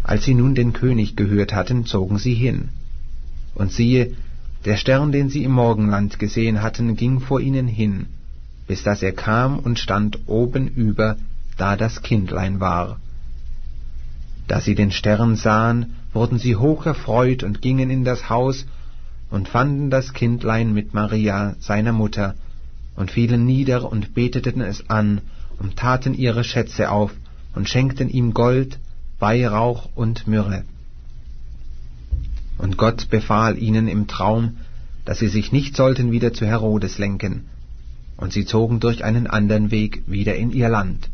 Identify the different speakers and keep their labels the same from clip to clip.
Speaker 1: Als sie nun den König gehört hatten, zogen sie hin. Und siehe, der Stern, den sie im Morgenland gesehen hatten, ging vor ihnen hin, bis dass er kam und stand oben über, da das Kindlein war. Da sie den Stern sahen, wurden sie hoch erfreut und gingen in das Haus und fanden das Kindlein mit Maria, seiner Mutter, und fielen nieder und beteten es an und taten ihre Schätze auf und schenkten ihm Gold, Weihrauch und Myrrhe. Und Gott befahl ihnen im Traum, dass sie sich nicht sollten wieder zu Herodes lenken, und sie zogen durch einen andern Weg wieder in ihr Land.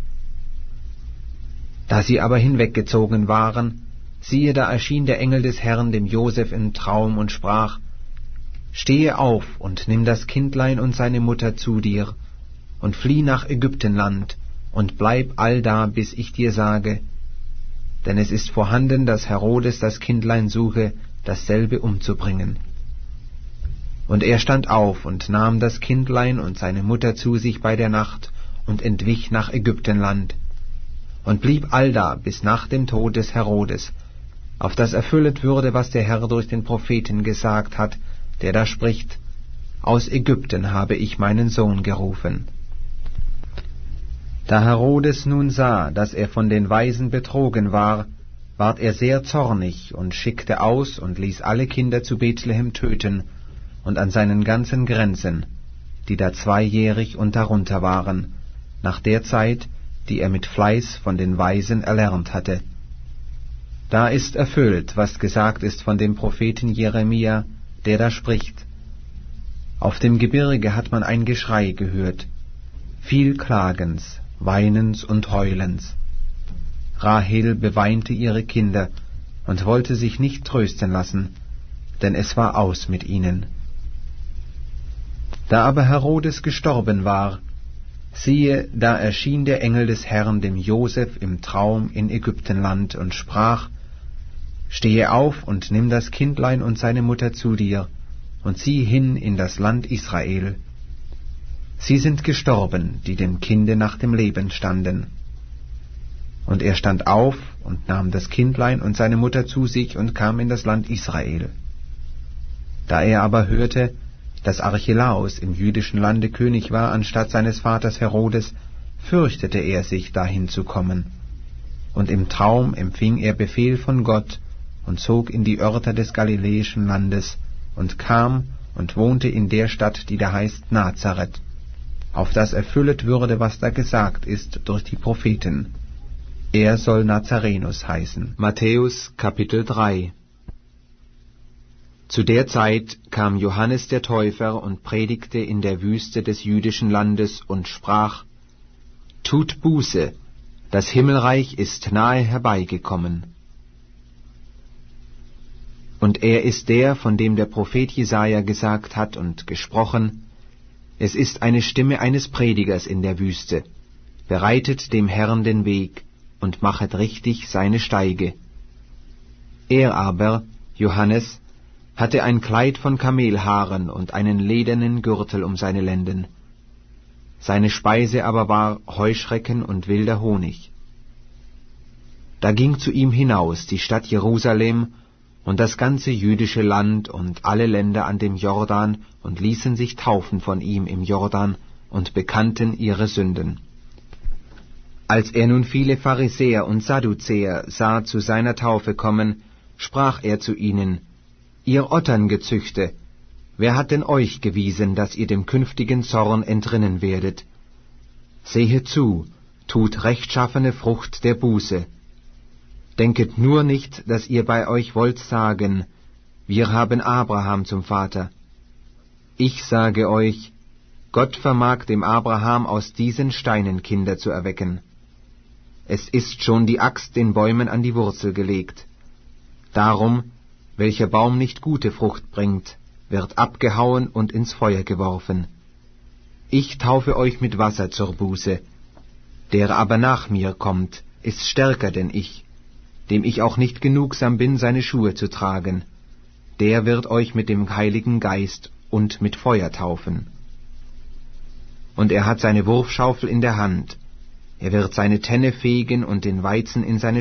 Speaker 1: Da sie aber hinweggezogen waren, siehe, da erschien der Engel des Herrn dem Joseph im Traum und sprach: Stehe auf und nimm das Kindlein und seine Mutter zu dir, und flieh nach Ägyptenland, und bleib allda, bis ich dir sage, denn es ist vorhanden, dass Herodes das Kindlein suche, dasselbe umzubringen. Und er stand auf und nahm das Kindlein und seine Mutter zu sich bei der Nacht und entwich nach Ägyptenland und blieb allda bis nach dem Tod des Herodes, auf das erfüllet würde, was der Herr durch den Propheten gesagt hat, der da spricht: Aus Ägypten habe ich meinen Sohn gerufen. Da Herodes nun sah, dass er von den Weisen betrogen war, ward er sehr zornig und schickte aus und ließ alle Kinder zu Bethlehem töten und an seinen ganzen Grenzen, die da 2-jährig und darunter waren, nach der Zeit, die er mit Fleiß von den Weisen erlernt hatte. Da ist erfüllt, was gesagt ist von dem Propheten Jeremia, der da spricht: Auf dem Gebirge hat man ein Geschrei gehört, viel Klagens, Weinens und Heulens. Rahel beweinte ihre Kinder und wollte sich nicht trösten lassen, denn es war aus mit ihnen. Da aber Herodes gestorben war, siehe, da erschien der Engel des Herrn dem Joseph im Traum in Ägyptenland und sprach: Stehe auf und nimm das Kindlein und seine Mutter zu dir und zieh hin in das Land Israel. Sie sind gestorben, die dem Kinde nach dem Leben standen. Und er stand auf und nahm das Kindlein und seine Mutter zu sich und kam in das Land Israel. Da er aber hörte, dass Archelaus im jüdischen Lande König war anstatt seines Vaters Herodes, fürchtete er sich, dahin zu kommen. Und im Traum empfing er Befehl von Gott und zog in die Örter des galiläischen Landes und kam und wohnte in der Stadt, die da heißt Nazareth, auf das erfüllet würde, was da gesagt ist durch die Propheten: Er soll Nazarenus heißen. Matthäus Kapitel 3. Zu der Zeit kam Johannes der Täufer und predigte in der Wüste des jüdischen Landes und sprach: Tut Buße, das Himmelreich ist nahe herbeigekommen. Und er ist der, von dem der Prophet Jesaja gesagt hat und gesprochen: Es ist eine Stimme eines Predigers in der Wüste, bereitet dem Herrn den Weg und machet richtig seine Steige. Er aber, Johannes, hatte ein Kleid von Kamelhaaren und einen ledernen Gürtel um seine Lenden. Seine Speise aber war Heuschrecken und wilder Honig. Da ging zu ihm hinaus die Stadt Jerusalem und das ganze jüdische Land und alle Länder an dem Jordan und ließen sich taufen von ihm im Jordan und bekannten ihre Sünden. Als er nun viele Pharisäer und Sadduzäer sah zu seiner Taufe kommen, sprach er zu ihnen: Ihr Otterngezüchte, wer hat denn euch gewiesen, dass ihr dem künftigen Zorn entrinnen werdet? Sehet zu, tut rechtschaffene Frucht der Buße. Denket nur nicht, dass ihr bei euch wollt sagen: Wir haben Abraham zum Vater. Ich sage euch, Gott vermag dem Abraham aus diesen Steinen Kinder zu erwecken. Es ist schon die Axt den Bäumen an die Wurzel gelegt. Darum, welcher Baum nicht gute Frucht bringt, wird abgehauen und ins Feuer geworfen. Ich taufe euch mit Wasser zur Buße. Der aber nach mir kommt, ist stärker denn ich, dem ich auch nicht genugsam bin, seine Schuhe zu tragen. Der wird euch mit dem Heiligen Geist und mit Feuer taufen. Und er hat seine Wurfschaufel in der Hand. Er wird seine Tenne fegen und den Weizen in seine